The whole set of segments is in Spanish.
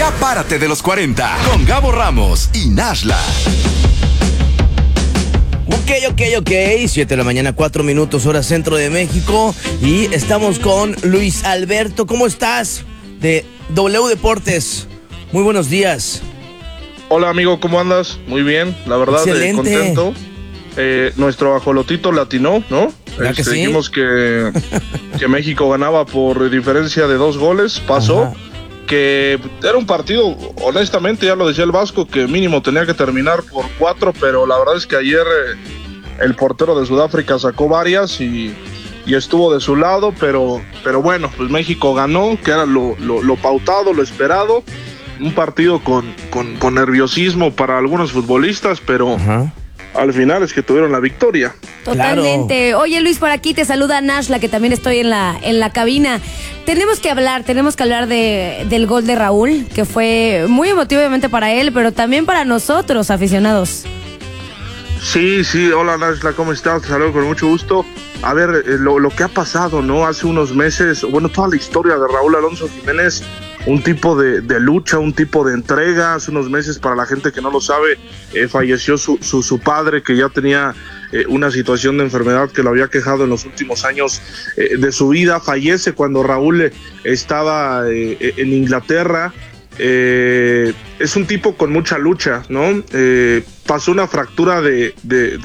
Ya párate de los 40 con Gabo Ramos y Nashla. Ok, 7 de la mañana, 4 minutos, hora centro de México. Y estamos con Luis Alberto. ¿Cómo estás? De W Deportes. Muy buenos días. Hola amigo, ¿cómo andas? Muy bien, la verdad, contento. Nuestro ajolotito latinó, ¿no? Que sí? Dijimos que México ganaba por diferencia de 2 goles, pasó. Ajá. Que era un partido, honestamente, ya lo decía el Vasco, que mínimo tenía que terminar por 4, pero la verdad es que ayer el portero de Sudáfrica sacó varias y estuvo de su lado, pero bueno, pues México ganó, que era lo pautado, lo esperado. Un partido con nerviosismo para algunos futbolistas, pero al final es que tuvieron la victoria. Totalmente. Claro. Oye, Luis, por aquí te saluda Nashla, que también estoy en la cabina. Tenemos que hablar del gol de Raúl, que fue muy emotivo obviamente para él, pero también para nosotros, aficionados. Sí, hola Nashla, ¿cómo estás? Te saludo con mucho gusto. A ver, lo que ha pasado, ¿no? Hace unos meses, bueno, toda la historia de Raúl Alonso Jiménez, un tipo de lucha, un tipo de entrega. Hace unos meses, para la gente que no lo sabe, falleció su padre, que ya tenía una situación de enfermedad que lo había quejado en los últimos años de su vida. Fallece cuando Raúl estaba en Inglaterra. Es un tipo con mucha lucha, ¿no? Pasó una fractura de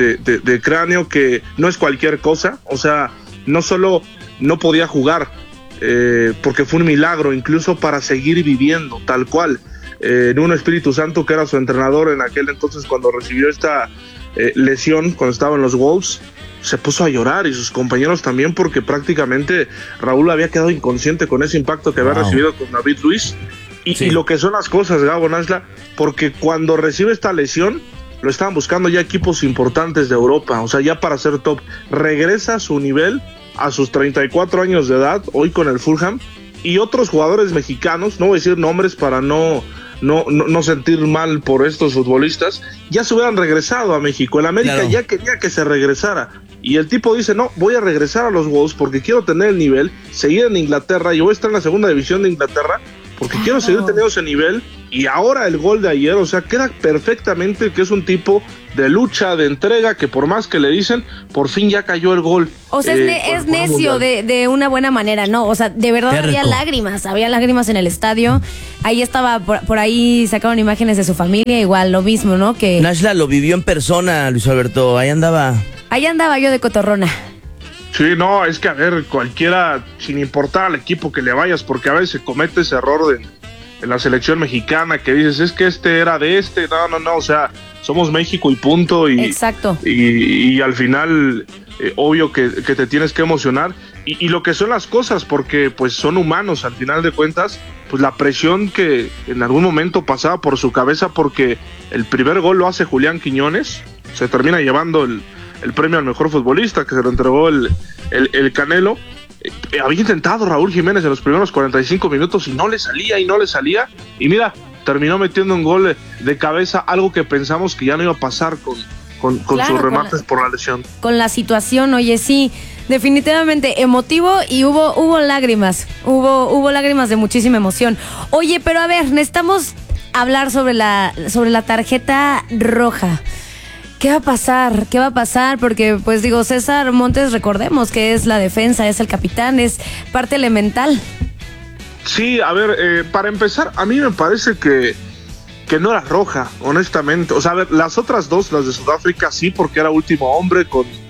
cráneo que no es cualquier cosa. O sea, no solo no podía jugar, porque fue un milagro incluso para seguir viviendo, tal cual. Nuno Espíritu Santo, que era su entrenador en aquel entonces cuando recibió esta lesión, cuando estaba en los Wolves, se puso a llorar, y sus compañeros también, porque prácticamente Raúl había quedado inconsciente con ese impacto que había recibido con David Luiz. Y lo que son las cosas, Gabo, Nashla, porque cuando recibe esta lesión, lo estaban buscando ya equipos importantes de Europa, o sea, ya para ser top. Regresa a su nivel a sus 34 años de edad, hoy con el Fulham, y otros jugadores mexicanos, no voy a decir nombres para no sentir mal por estos futbolistas, ya se hubieran regresado a México. El América ya quería que se regresara, y el tipo dice, no, voy a regresar a los Wolves porque quiero tener el nivel, seguir en Inglaterra, y voy a estar en la segunda división de Inglaterra porque quiero seguir teniendo ese nivel. Y ahora el gol de ayer, o sea, queda perfectamente que es un tipo de lucha, de entrega, que por más que le dicen, por fin ya cayó el gol. O sea, es necio de una buena manera, ¿no? O sea, de verdad había lágrimas en el estadio. Ahí estaba, por ahí sacaron imágenes de su familia, igual, lo mismo, ¿no? Que Nashla lo vivió en persona, Luis Alberto, ahí andaba yo de cotorrona. Sí, no, es que a ver, cualquiera, sin importar al equipo que le vayas, porque a veces se comete ese error en la selección mexicana, que dices, es que este era de este, no, o sea, somos México y punto. Exacto. Y al final, obvio que te tienes que emocionar, y lo que son las cosas, porque pues son humanos, al final de cuentas, pues la presión que en algún momento pasaba por su cabeza, porque el primer gol lo hace Julián Quiñones, se termina llevando el premio al mejor futbolista, que se lo entregó el Canelo. Había intentado Raúl Jiménez en los primeros 45 minutos y no le salía, y mira, terminó metiendo un gol de cabeza, algo que pensamos que ya no iba a pasar con sus remates por la lesión. Con la situación, oye, sí, definitivamente emotivo, y hubo lágrimas, hubo lágrimas de muchísima emoción. Oye, pero a ver, necesitamos hablar sobre la tarjeta roja. ¿Qué va a pasar? Porque, pues digo, César Montes, recordemos que es la defensa, es el capitán, es parte elemental. Sí, a ver, para empezar, a mí me parece que no era roja, honestamente. O sea, a ver, las otras dos, las de Sudáfrica, sí, porque era último hombre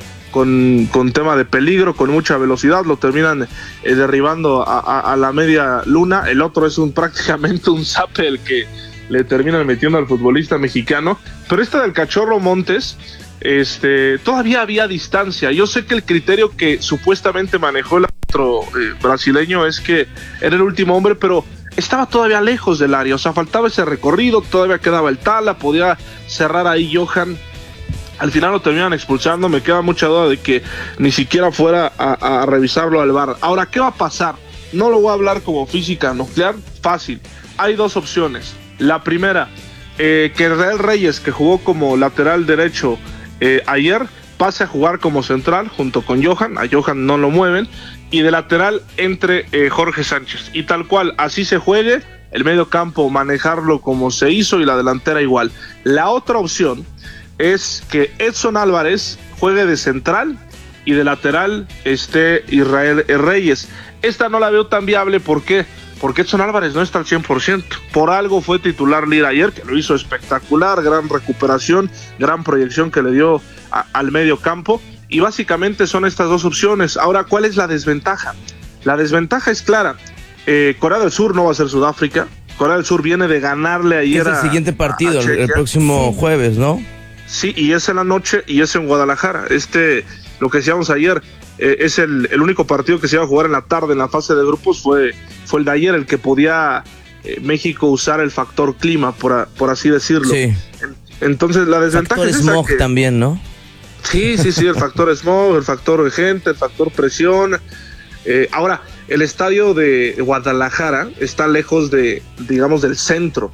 con tema de peligro, con mucha velocidad, lo terminan derribando a la media luna. El otro es prácticamente un zape el que le terminan metiendo al futbolista mexicano. Pero esta del Cachorro Montes, todavía había distancia. Yo sé que el criterio que supuestamente manejó el árbitro brasileño es que era el último hombre, pero estaba todavía lejos del área, o sea, faltaba ese recorrido, todavía quedaba el Tala, podía cerrar ahí Johan. Al final lo terminan expulsando. Me queda mucha duda de que ni siquiera fuera a revisarlo al VAR. Ahora, ¿qué va a pasar? No lo voy a hablar como física nuclear, fácil. Hay dos opciones. La primera, que Israel Reyes, que jugó como lateral derecho ayer, pase a jugar como central junto con Johan. A Johan no lo mueven, y de lateral entre Jorge Sánchez, y tal cual así se juegue, el medio campo manejarlo como se hizo y la delantera igual. La otra opción es que Edson Álvarez juegue de central y de lateral esté Israel Reyes. Esta no la veo tan viable, ¿por qué? Porque Edson Álvarez no está al 100%. Por algo fue titular Lira ayer, que lo hizo espectacular, gran recuperación, gran proyección que le dio al medio campo. Y básicamente son estas dos opciones. Ahora, ¿cuál es la desventaja? La desventaja es clara. Corea del Sur no va a ser Sudáfrica. Corea del Sur viene de ganarle ayer es el siguiente partido, a el próximo jueves, ¿no? Sí, y es en la noche y es en Guadalajara. Lo que decíamos ayer, es el único partido que se iba a jugar en la tarde en la fase de grupos, fue el de ayer, el que podía México usar el factor clima, por así decirlo. Sí. Entonces la desventaja factor es esa smog también, ¿no? Sí, el factor smog, el factor de gente, el factor presión. Ahora, el estadio de Guadalajara está lejos digamos, del centro.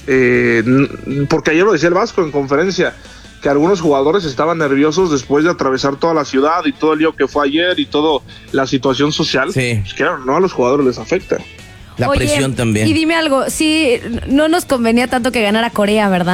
Porque ayer lo decía el Vasco en conferencia, que algunos jugadores estaban nerviosos después de atravesar toda la ciudad y todo el lío que fue ayer y toda la situación social. Sí. Pues claro, no a los jugadores les afecta. La presión también. Y dime algo, sí, no nos convenía tanto que ganara Corea, ¿verdad?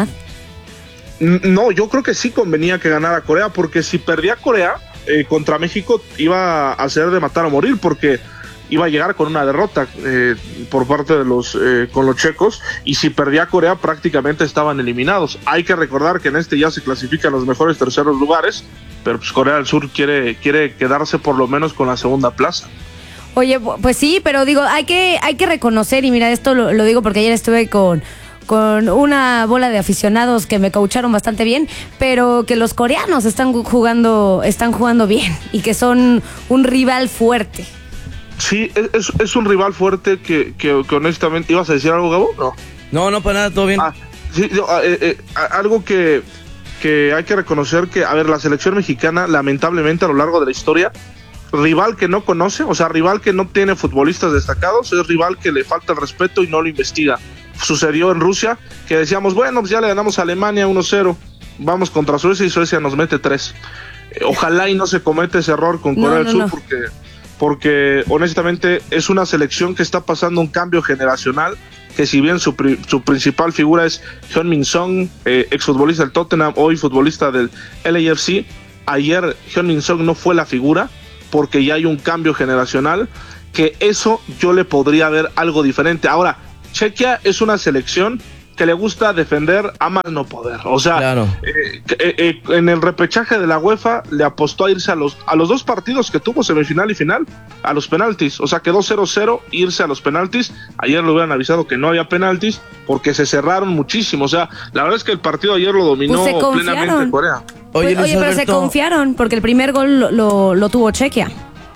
No, yo creo que sí convenía que ganara Corea, porque si perdía Corea contra México iba a ser de matar o morir, porque iba a llegar con una derrota por parte de con los checos, y si perdía Corea prácticamente estaban eliminados. Hay que recordar que en ya se clasifican los mejores terceros lugares, pero pues Corea del Sur quiere quedarse por lo menos con la segunda plaza. Oye, pues sí, pero digo, hay que reconocer, y mira, esto lo digo porque ayer estuve con una bola de aficionados que me coacharon bastante bien, pero que los coreanos están jugando bien y que son un rival fuerte. Sí, es un rival fuerte que honestamente... ¿Ibas a decir algo, Gabo? No, para nada, todo bien. Sí, algo que hay que reconocer que, a ver, la selección mexicana, lamentablemente a lo largo de la historia, rival que no conoce, o sea, rival que no tiene futbolistas destacados, es rival que le falta el respeto y no lo investiga. Sucedió en Rusia, que decíamos, bueno, pues ya le ganamos a Alemania 1-0, vamos contra Suecia y Suecia nos mete 3. Ojalá y no se cometa ese error con Corea del Sur, porque honestamente es una selección que está pasando un cambio generacional, que si bien su principal figura es Heung-min Son, exfutbolista del Tottenham, hoy futbolista del LAFC, ayer Heung-min Son no fue la figura, porque ya hay un cambio generacional, que eso yo le podría ver algo diferente. Ahora, Chequia es una selección que le gusta defender a más no poder. O sea, claro. En el repechaje de la UEFA le apostó a irse a los 2 partidos que tuvo, semifinal y final, a los penaltis. O sea, quedó 0-0, irse a los penaltis. Ayer le hubieran avisado que no había penaltis porque se cerraron muchísimo. O sea, la verdad es que el partido ayer lo dominó plenamente Corea. Oye, pero se confiaron porque el primer gol lo tuvo Chequia.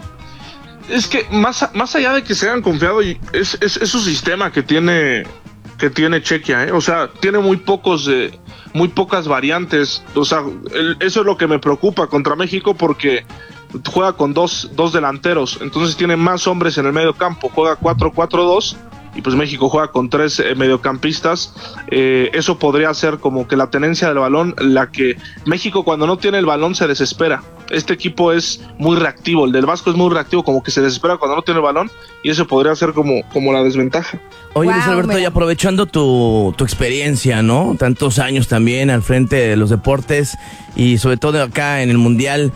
Es que más allá de que se hayan confiado, es su sistema que tiene Chequia, o sea, tiene muy pocas variantes. O sea, eso es lo que me preocupa contra México, porque juega con dos delanteros, entonces tiene más hombres en el medio campo, juega 4-4-2 y pues México juega con 3 mediocampistas. Eso podría ser como que la tenencia del balón, la que México cuando no tiene el balón se desespera. Este equipo es muy reactivo, el del Vasco es muy reactivo, como que se desespera cuando no tiene el balón, y eso podría ser como la desventaja. Oye, Luis Alberto, y aprovechando tu experiencia, ¿no? Tantos años también al frente de los deportes y sobre todo acá en el Mundial,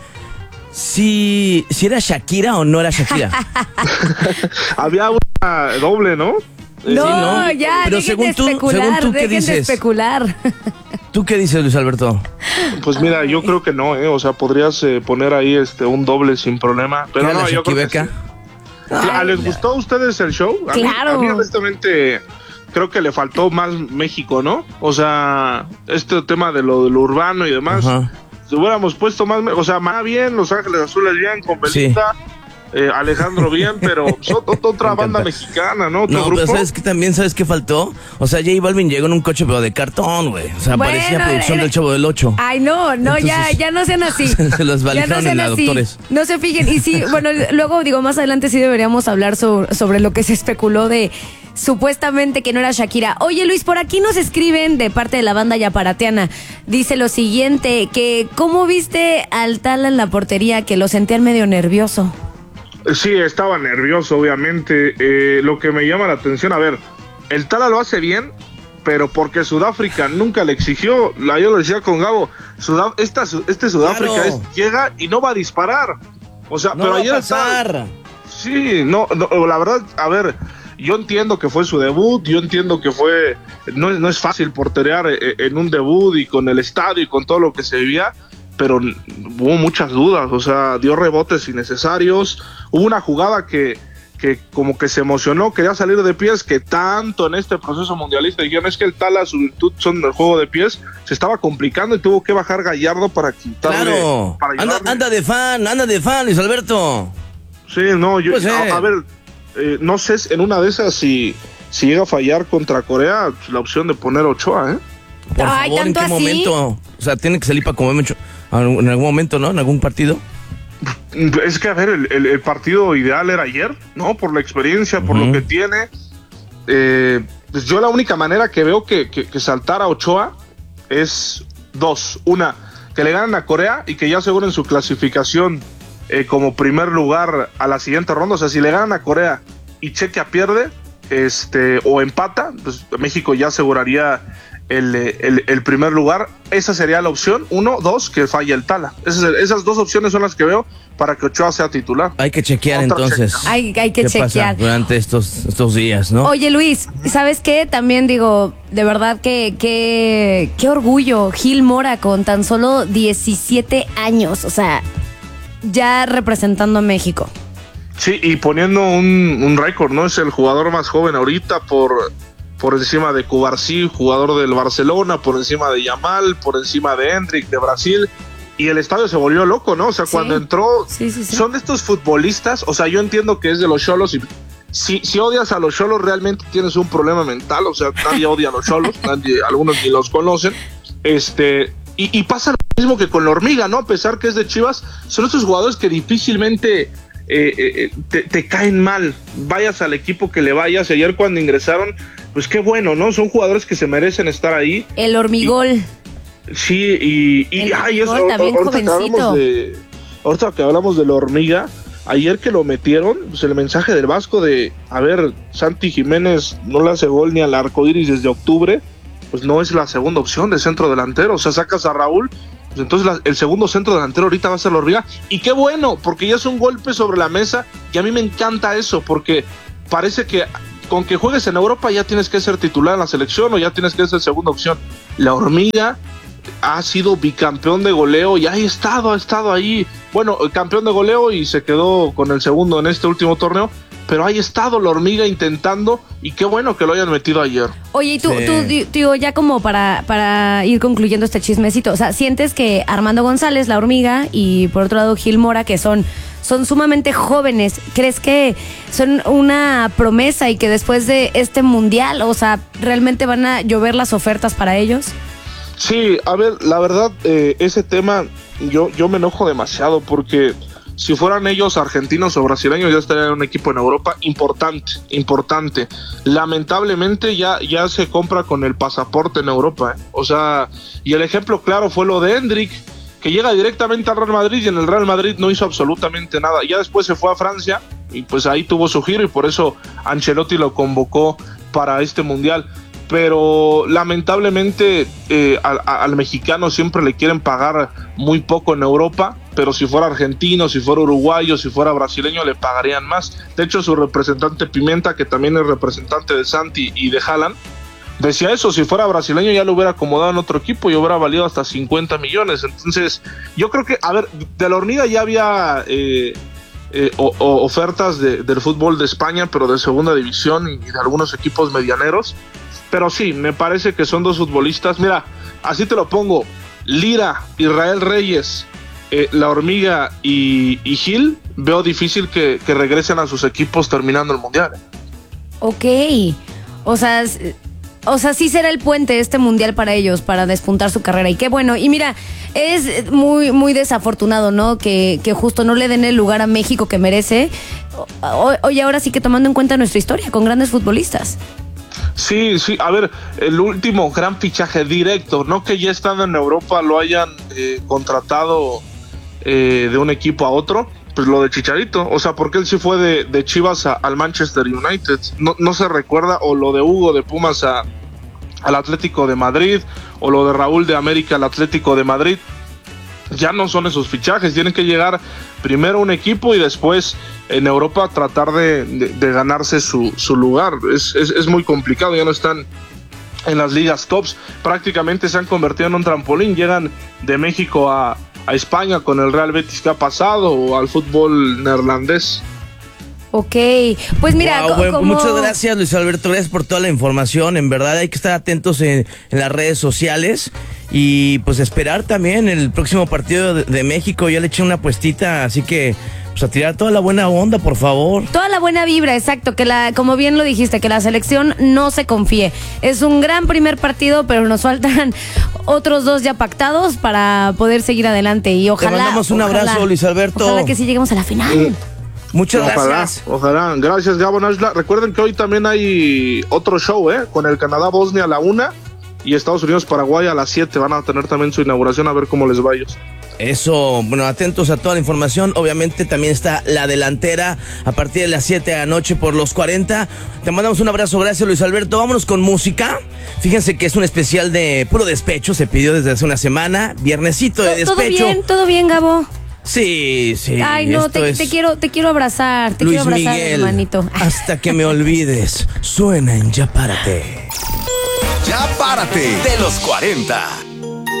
¿si era Shakira o no era Shakira? Había una doble, ¿no? No, ya, pero según tú, ¿qué dices? De especular. ¿Tú qué dices, Luis Alberto? Pues mira, yo creo que no, o sea, podrías poner ahí un doble sin problema, pero no, yo creo que sí. ¿Les gustó a ustedes el show? Claro. A mí honestamente creo que le faltó más México, ¿no? O sea, este tema de lo urbano y demás. Ajá. Si hubiéramos puesto más, o sea, más bien, Los Ángeles Azules bien, con Belinda, sí. Alejandro bien, pero otra banda mexicana, ¿no? No, grupo. Pero ¿sabes qué faltó? O sea, J Balvin llegó en un coche pero de cartón, güey. O sea, parecía producción del Chavo del 8. Ay, no, entonces, ya no sean así. Se los validaron en la doctores. No se fijen. Y sí, bueno, luego digo, más adelante sí deberíamos hablar sobre lo que se especuló de supuestamente que no era Shakira. Oye, Luis, por aquí nos escriben de parte de la banda yaparateana. Dice lo siguiente, que ¿cómo viste al Tala en la portería? Que lo sentían medio nervioso. Sí, estaba nervioso, obviamente. Lo que me llama la atención, a ver, el Tala lo hace bien, pero porque Sudáfrica nunca le exigió. Yo lo decía con Gabo, Sudáfrica llega y no va a disparar. O sea, no pero va ayer a pasar. Sí, no, la verdad, a ver, yo entiendo que fue su debut, yo entiendo que no es fácil porterear en un debut y con el estadio y con todo lo que se vivía, pero hubo muchas dudas, o sea, dio rebotes innecesarios, hubo una jugada que como que se emocionó, quería salir de pies, que tanto en este proceso mundialista dijeron, es que el Tala, su virtud son el juego de pies, se estaba complicando y tuvo que bajar Gallardo para quitarle. Claro, para anda de fan, Luis Alberto. Sí, no, yo, pues a ver, no sé, en una de esas si llega a fallar contra Corea, la opción de poner a Ochoa, ¿eh? Por Ay, favor, ¿en ¿tanto qué así? momento? O sea, tiene que salir para comer mucho en algún momento, ¿no? En algún partido. Es que, a ver, el partido ideal era ayer, ¿no? Por la experiencia, por lo que tiene. Pues yo la única manera que veo que saltara Ochoa es dos. Una, que le ganen a Corea y que ya aseguren su clasificación como primer lugar a la siguiente ronda. O sea, si le ganan a Corea y Chequia pierde, o empata, pues México ya aseguraría el primer lugar. Esa sería la opción. 1, 2, que falle el Tala. Esas dos opciones son las que veo para que Ochoa sea titular. Hay que chequear entonces. Hay que ¿Qué chequear. pasa durante estos días, ¿no? Oye, Luis, ¿sabes qué? También digo, de verdad que qué orgullo, Gil Mora con tan solo 17 años, o sea, ya representando a México. Sí, y poniendo un récord, ¿no? Es el jugador más joven ahorita por encima de Cubarsí, jugador del Barcelona, por encima de Yamal, por encima de Hendrick de Brasil, y el estadio se volvió loco, ¿no? O sea, cuando entró, son de estos futbolistas, o sea, yo entiendo que es de los Xolos, y si odias a los Xolos realmente tienes un problema mental, o sea, nadie odia a los Xolos, algunos ni los conocen, y pasa lo mismo que con la Hormiga, ¿no? A pesar que es de Chivas, son estos jugadores que difícilmente te caen mal, vayas al equipo que le vayas. Ayer cuando ingresaron, pues qué bueno, ¿no? Son jugadores que se merecen estar ahí. El Hormigol. Sí, eso también jovencito. Ahorita que hablamos de la Hormiga, ayer que lo metieron, pues el mensaje del Vasco de, a ver, Santi Jiménez no le hace gol ni al Arcoiris desde octubre, pues no es la segunda opción de centro delantero. O sea, sacas a Raúl, pues entonces el segundo centro delantero ahorita va a ser la Hormiga, y qué bueno, porque ya es un golpe sobre la mesa, y a mí me encanta eso, porque parece que con que juegues en Europa ya tienes que ser titular en la selección, o ya tienes que ser segunda opción. La Hormiga ha sido bicampeón de goleo y ha estado ahí, bueno, campeón de goleo y se quedó con el segundo en este último torneo, pero ha estado la Hormiga intentando, y qué bueno que lo hayan metido ayer. Oye, y tú, tío, ya como para ir concluyendo este chismecito, o sea, ¿sientes que Armando González, la Hormiga, y por otro lado Gil Mora, que son sumamente jóvenes, crees que son una promesa y que después de este mundial, o sea, realmente van a llover las ofertas para ellos? Sí, a ver, la verdad, ese tema yo me enojo demasiado, porque si fueran ellos argentinos o brasileños ya estarían en un equipo en Europa importante. Lamentablemente ya se compra con el pasaporte en Europa, ¿eh? O sea, y el ejemplo claro fue lo de Hendrick, que llega directamente al Real Madrid y en el Real Madrid no hizo absolutamente nada. Ya después se fue a Francia y pues ahí tuvo su giro, y por eso Ancelotti lo convocó para este mundial. Pero lamentablemente al mexicano siempre le quieren pagar muy poco en Europa, pero si fuera argentino, si fuera uruguayo, si fuera brasileño, le pagarían más. De hecho, su representante Pimenta, que también es representante de Santi y de Haaland, decía eso: si fuera brasileño ya lo hubiera acomodado en otro equipo y hubiera valido hasta 50 millones. Entonces, yo creo que, a ver, de la Hormiga ya había ofertas del fútbol de España, pero de segunda división y de algunos equipos medianeros. Pero sí, me parece que son dos futbolistas. Mira, así te lo pongo: Lira, Israel Reyes, la Hormiga y Gil, veo difícil que regresen a sus equipos terminando el mundial. Ok, o sea, sí será el puente este mundial para ellos, para despuntar su carrera, y qué bueno. Y mira, es muy, muy desafortunado, ¿no? Que justo no le den el lugar a México que merece. Oye, ahora sí que tomando en cuenta nuestra historia con grandes futbolistas. Sí, a ver, el último gran fichaje directo, no que ya estando en Europa lo hayan contratado de un equipo a otro, pues lo de Chicharito, o sea, porque él sí fue de Chivas al Manchester United, no se recuerda, o lo de Hugo de Pumas al Atlético de Madrid, o lo de Raúl de América al Atlético de Madrid. Ya no son esos fichajes, tienen que llegar primero un equipo y después en Europa tratar de ganarse su lugar. Es muy complicado, ya no están en las ligas tops, prácticamente se han convertido en un trampolín, llegan de México a España con el Real Betis que ha pasado, o al fútbol neerlandés. Ok, pues mira, Wow, bueno, muchas gracias, Luis Alberto, gracias por toda la información. En verdad hay que estar atentos en las redes sociales y pues esperar también el próximo partido de México. Ya le eché una apuestita, así que pues a tirar toda la buena onda, por favor. Toda la buena vibra, exacto, como bien lo dijiste, que la selección no se confíe. Es un gran primer partido, pero nos faltan otros 2 ya pactados para poder seguir adelante y ojalá. Te mandamos un abrazo, Luis Alberto. Ojalá que sí lleguemos a la final. Muchas gracias. Ojalá. Gracias, Gabo, Nashla. Recuerden que hoy también hay otro show, con el Canadá-Bosnia a la 1 y Estados Unidos-Paraguay a las 7. Van a tener también su inauguración, a ver cómo les va a ellos. Eso, bueno, atentos a toda la información. Obviamente también está la delantera a partir de las 7 de la noche por los 40. Te mandamos un abrazo, gracias, Luis Alberto. Vámonos con música. Fíjense que es un especial de puro despecho, se pidió desde hace una semana. Viernesito de despecho. Todo bien, Gabo. Sí. Ay, no, te quiero abrazar, Luis quiero abrazar, Miguel, hermanito. hasta que me olvides, suena en Ya Párate. Ya párate de los 40.